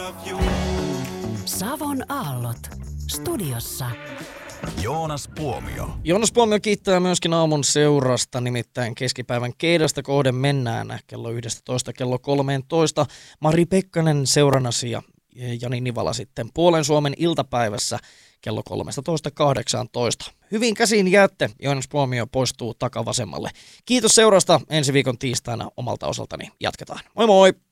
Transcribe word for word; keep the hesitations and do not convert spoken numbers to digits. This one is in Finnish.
Savon aallot. Studiossa Joonas Puomio. Joonas Puomio kiittää myöskin aamun seurasta, nimittäin keskipäivän keidasta kohden mennään kello yksitoista kello kolmetoista. Mari Pekkanen seurannasi ja Jani Nivala sitten Puolen Suomen iltapäivässä kello kolmetoista kahdeksantoista. Hyvin käsiin jäätte, Joonas Puomio poistuu takavasemmalle. Kiitos seurasta, ensi viikon tiistaina omalta osaltani jatketaan. Moi moi!